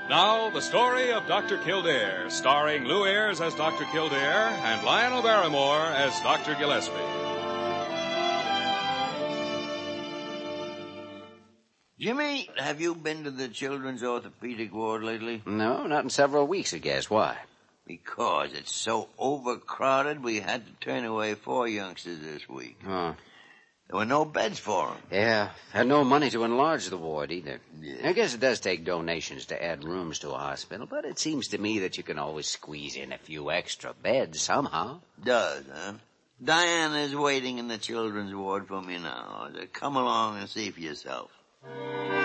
Now, the story of Dr. Kildare, starring Lou Ayres as Dr. Kildare and Lionel Barrymore as Dr. Gillespie. Jimmy, have you been to the children's orthopedic ward lately? No, not in several weeks, I guess. Why? Because it's so overcrowded, we had to turn away 4 youngsters this week. Oh. There were no beds for them. Yeah, had no money to enlarge the ward either. Yeah. I guess it does take donations to add rooms to a hospital, but it seems to me that you can always squeeze in a few extra beds somehow. Does, huh? Diane is waiting in the children's ward for me now. Come along and see for yourself.